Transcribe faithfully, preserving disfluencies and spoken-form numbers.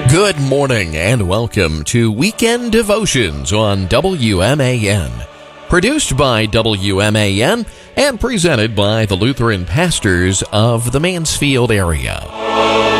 Good morning and welcome to Weekend Devotions on W M A N. Produced by W M A N and presented by the Lutheran pastors of the Mansfield area.